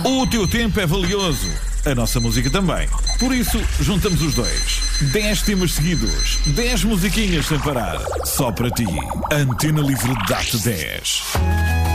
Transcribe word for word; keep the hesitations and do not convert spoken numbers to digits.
O teu tempo é valioso, a nossa música também. Por isso, juntamos os dois. dez temas seguidos, dez musiquinhas sem parar. Só para ti. Antena Livre dá-te dez.